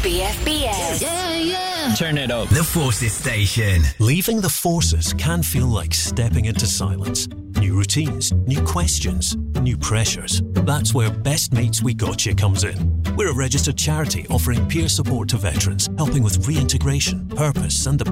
BFBS. Yeah, yeah. Turn it up. The Forces Station. Leaving the forces can feel like stepping into silence. New routines, new questions, new pressures. That's where Best Mates We Gotcha comes in. We're a registered charity offering peer support to veterans, helping with reintegration, purpose and the